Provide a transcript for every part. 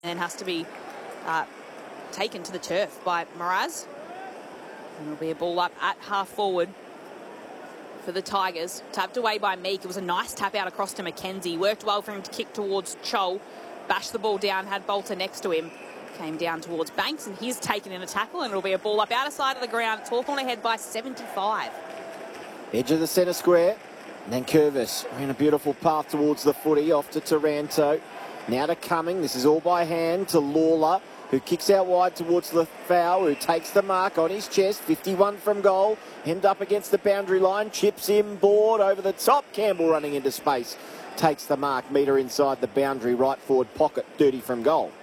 then has to be taken to the turf by Mraz. And it'll be a ball up at half forward for the Tigers. Tapped away by Meek. It was a nice tap out across to McKenzie. Worked well for him to kick towards Chol. Bashed the ball down, had Bolter next to him. Came down towards Banks, and he's taken in a tackle, and it'll be a ball up outer side of the ground. It's Hawthorn ahead by 75. Edge of the centre square. And then Curvis in a beautiful path towards the footy, off to Taranto. Now to Cumming. This is all by hand to Lawler, who kicks out wide towards the foul, who takes the mark on his chest. 51 from goal. Hemmed up against the boundary line. Chips inboard over the top. Campbell running into space. Takes the mark. Metre inside the boundary. Right forward pocket. 30 from goal.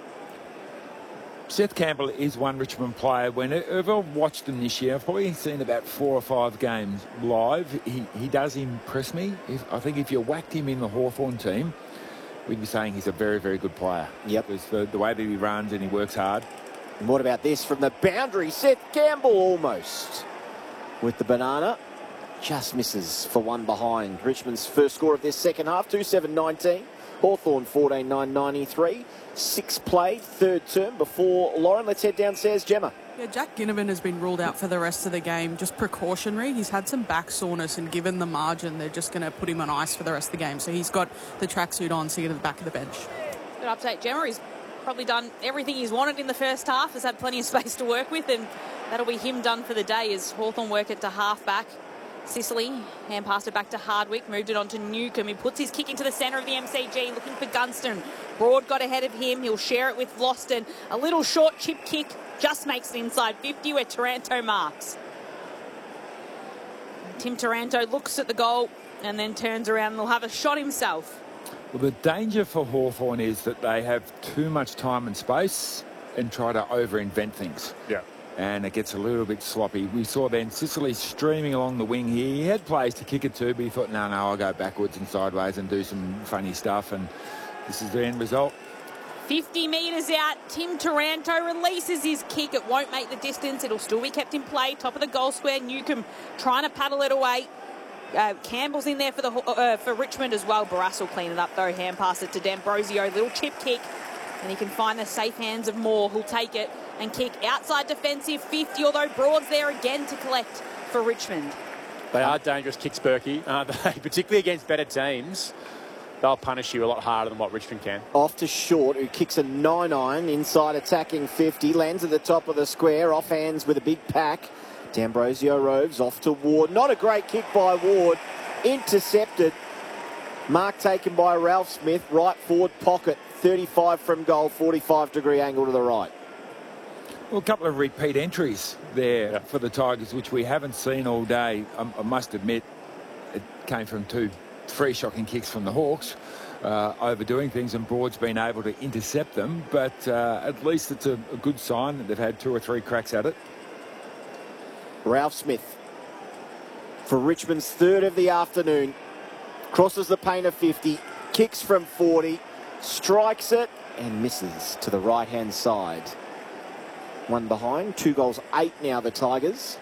Seth Campbell is one Richmond player. Whenever I've watched him this year, I've probably seen about 4 or 5 games live. He does impress me. I think if you whacked him in the Hawthorn team, we'd be saying he's a very, very good player. Yep. Because the way that he runs and he works hard. And what about this from the boundary? Seth Campbell almost with the banana. Just misses for one behind. Richmond's first score of this second half, 2-7-19. Hawthorn 14-9-93. 6 played, third term before Lauren. Let's head downstairs, Gemma. Yeah, Jack Ginnivan has been ruled out for the rest of the game, just precautionary. He's had some back soreness, and given the margin, they're just going to put him on ice for the rest of the game. So he's got the tracksuit on, so he's at the back of the bench. Good update, Gemma. He's probably done everything he's wanted in the first half. Has had plenty of space to work with, and that'll be him done for the day as Hawthorn work it to half-back. Sicily, hand passed it back to Hardwick, moved it on to Newcombe. He puts his kick into the centre of the MCG, looking for Gunston. Broad got ahead of him. He'll share it with Loston. A little short chip kick just makes it inside 50 where Taranto marks. Tim Taranto looks at the goal and then turns around and will have a shot himself. Well, the danger for Hawthorn is that they have too much time and space and try to over-invent things. Yeah. And it gets a little bit sloppy. We saw then Sicily streaming along the wing here. He had plays to kick it to, but he thought, no, I'll go backwards and sideways and do some funny stuff. And this is the end result. 50 metres out. Tim Taranto releases his kick. It won't make the distance. It'll still be kept in play. Top of the goal square. Newcombe trying to paddle it away. Campbell's in there for Richmond as well. Barras will clean it up though. Hand pass it to D'Ambrosio. Little chip kick. And he can find the safe hands of Moore, who'll take it and kick outside defensive 50, although Broad's there again to collect for Richmond. They are dangerous kicks, Berkey, aren't they? Particularly against better teams. They'll punish you a lot harder than what Richmond can. Off to Short, who kicks a 9-iron inside attacking 50. Lands at the top of the square, off hands with a big pack. D'Ambrosio roves off to Ward. Not a great kick by Ward. Intercepted. Mark taken by Ralph Smith. Right forward pocket. 35 from goal, 45-degree angle to the right. Well, a couple of repeat entries there for the Tigers, which we haven't seen all day. I must admit, it came from 2 free shocking kicks from the Hawks, overdoing things, and Broad's been able to intercept them. But at least it's a good sign that they've had 2 or 3 cracks at it. Ralph Smith for Richmond's third of the afternoon. Crosses the paint of 50, kicks from 40, strikes it and misses to the right-hand side. One behind, 2 goals, 8 now the Tigers.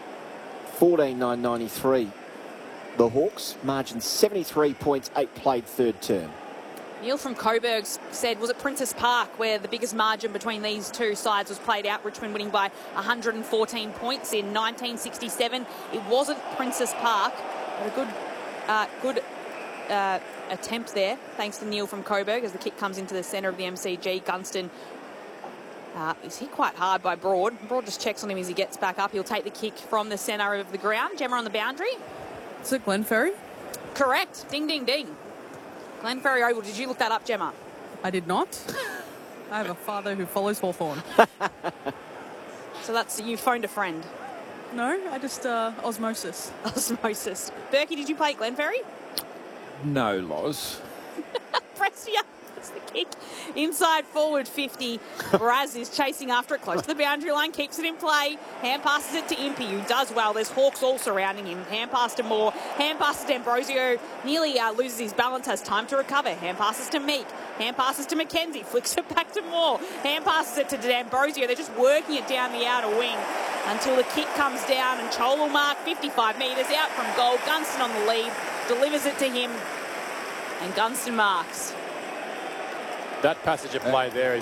14-9-93. The Hawks, margin 73 points, 8 played third term. Neil from Coburg said, was it Princess Park where the biggest margin between these two sides was played out? Richmond winning by 114 points in 1967. It wasn't Princess Park, but a good attempt there, thanks to Neil from Coburg, as the kick comes into the centre of the MCG. Gunston is hit quite hard by Broad. Broad just checks on him as he gets back up. He'll take the kick from the centre of the ground. Gemma on the boundary. Is it Glenferrie? Correct. Ding, ding, ding. Glenferrie Oval. Did you look that up, Gemma? I did not. I have a father who follows Hawthorn. So that's, you phoned a friend? No, I just osmosis. Osmosis. Berkey, did you play Glenferrie? No, Loz. Prestia. That's the kick. Inside forward 50. Braz is chasing after it close to the boundary line. Keeps it in play. Hand passes it to Impey, who does well. There's Hawks all surrounding him. Hand pass to Moore. Hand pass to D'Ambrosio. Nearly loses his balance. Has time to recover. Hand passes to Meek. Hand passes to McKenzie. Flicks it back to Moore. Hand passes it to D'Ambrosio. They're just working it down the outer wing until the kick comes down, and Chol will mark 55 metres out from goal. Gunston on the lead. Delivers it to him. And Gunston marks. That passage of play there is